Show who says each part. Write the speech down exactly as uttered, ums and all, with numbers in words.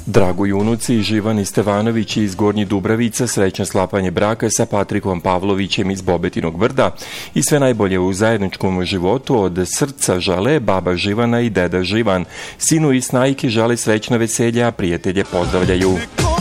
Speaker 1: Dragoj unuci Živan Stevanović iz Gornjih Dubravica, srećno sklapanje braka sa Patrikom Pavlovićem iz Bobetinog Brda i sve najbolje u zajedničkom životu od srca žele baba Živana i deda Živan. Sinu i snajki žele srećno veselje, a prijatelje pozdravljaju.